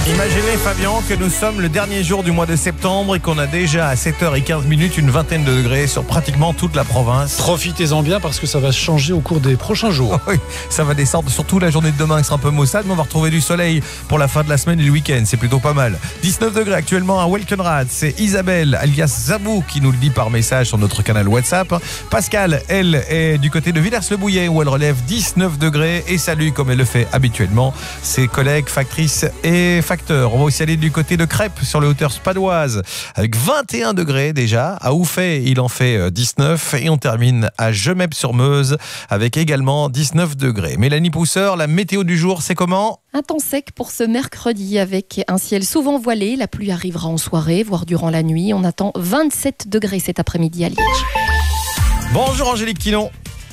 Imaginez Fabien que nous sommes le dernier jour du mois de septembre et qu'on a déjà à 7h15 une vingtaine de degrés sur pratiquement toute la province. Profitez-en bien parce que ça va changer au cours des prochains jours. Oui, ça va descendre, surtout la journée de demain qui sera un peu maussade, mais on va retrouver du soleil pour la fin de la semaine et le week-end, c'est plutôt pas mal. 19 degrés actuellement à Welkenrad, c'est Isabelle alias Zabou qui nous le dit par message sur notre canal WhatsApp. Pascal, elle, est du côté de Villers-le-Bouillet où elle relève 19 degrés et salue comme elle le fait habituellement ses collègues factrices et facteurs. On va aussi aller du côté de Crêpes sur les hauteurs spadoises avec 21 degrés déjà. À Ouffet, il en fait 19 et on termine à Gemep-sur-Meuse avec également 19 degrés. Mélanie Pousseur, la météo du jour, c'est comment ? Un temps sec pour ce mercredi avec un ciel souvent voilé. La pluie arrivera en soirée, voire durant la nuit. On attend 27 degrés cet après-midi à Liège. Bonjour Angélique Quinon.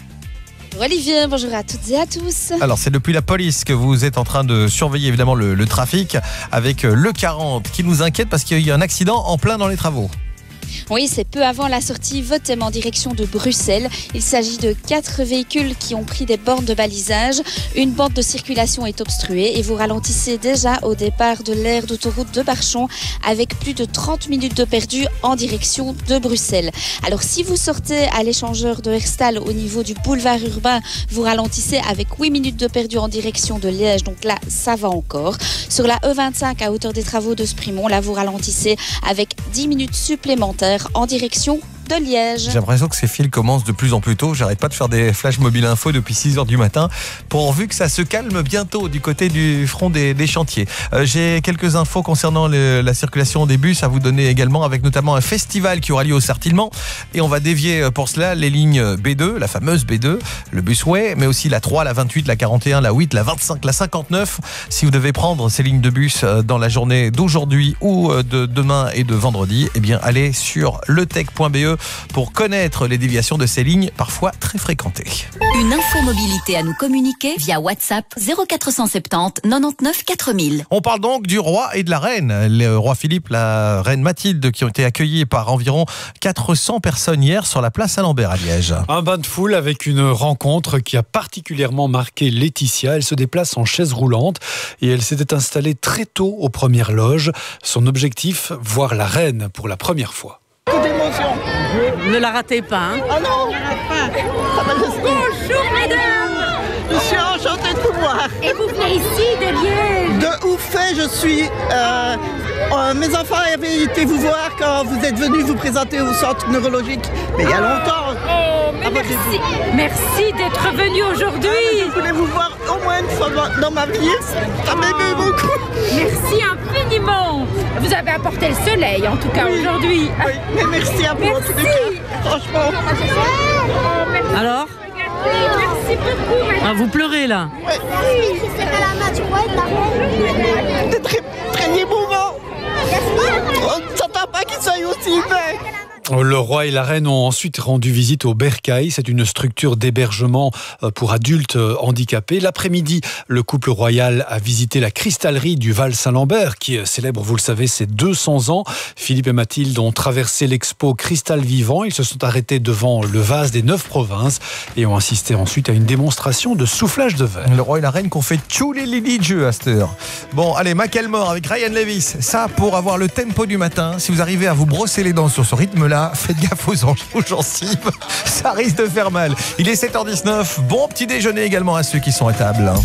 Olivier, bonjour à toutes et à tous. Alors c'est depuis la police que vous êtes en train de surveiller évidemment le trafic avec le 40 qui nous inquiète parce qu'il y a un accident en plein dans les travaux. Oui, c'est peu avant la sortie Votem en direction de Bruxelles. Il s'agit de 4 véhicules qui ont pris des bornes de balisage. Une bande de circulation est obstruée et vous ralentissez déjà au départ de l'aire d'autoroute de Barchon avec plus de 30 minutes de perdu en direction de Bruxelles. Alors si vous sortez à l'échangeur de Herstal au niveau du boulevard urbain, vous ralentissez avec 8 minutes de perdu en direction de Liège. Donc là, ça va encore. Sur la E25 à hauteur des travaux de Sprimont, là vous ralentissez avec 10 minutes supplémentaires en direction de Liège. J'ai l'impression que ces fils commencent de plus en plus tôt. J'arrête pas de faire des flashs mobile info depuis 6h du matin pourvu que ça se calme bientôt du côté du front des chantiers. J'ai quelques infos concernant la circulation des bus à vous donner également avec notamment un festival qui aura lieu au Sartillement et on va dévier pour cela les lignes B2, la fameuse B2, le busway, mais aussi la 3, la 28, la 41, la 8, la 25, la 59. Si vous devez prendre ces lignes de bus dans la journée d'aujourd'hui ou de demain et de vendredi, eh bien allez sur letech.be pour connaître les déviations de ces lignes parfois très fréquentées. Une info mobilité à nous communiquer via WhatsApp 0470 99 4000. On parle donc du roi et de la reine. Le roi Philippe, la reine Mathilde qui ont été accueillis par environ 400 personnes hier sur la place Saint-Lambert à Liège. Un bain de foule avec une rencontre qui a particulièrement marqué Laetitia. Elle se déplace en chaise roulante et elle s'était installée très tôt aux premières loges. Son objectif, voir la reine pour la première fois. Ne la ratez pas. Hein. Oh non, bonjour mesdames. Je suis enchantée de vous voir. Et vous venez ici de Liège. De Ouffet, je suis. Mes enfants avaient été vous voir quand vous êtes venus vous présenter au centre neurologique. Mais il y a longtemps. Oh, mais merci. Merci d'être venu aujourd'hui. Je voulais vous voir au moins une fois dans ma vie. Ça m'aimait beaucoup. Merci infiniment. Vous avez apporté le soleil en tout cas aujourd'hui. Oui, mais merci à vous en tous les cas. Franchement. Oh, merci. Alors ? Merci beaucoup. Ah, vous pleurez là. Oui. Je serai la main du roi et de la reine. C'est très émouvant. On ne s'attend pas qu'il soit aussi belle. Le roi et la reine ont ensuite rendu visite au Bercail. C'est une structure d'hébergement pour adultes handicapés. L'après-midi, le couple royal a visité la cristallerie du Val-Saint-Lambert qui célèbre, vous le savez, ses 200 ans. Philippe et Mathilde ont traversé l'expo Cristal Vivant. Ils se sont arrêtés devant le vase des 9 provinces et ont assisté ensuite à une démonstration de soufflage de verre. Le roi et la reine qu'on fait tchoulilili de jeu à cette heure. Bon, allez, Macklemore avec Ryan Lewis. Ça, pour avoir le tempo du matin, si vous arrivez à vous brosser les dents sur ce rythme-là, faites gaffe aux gencives, ça risque de faire mal. Il est 7h19, bon petit déjeuner également à ceux qui sont à table.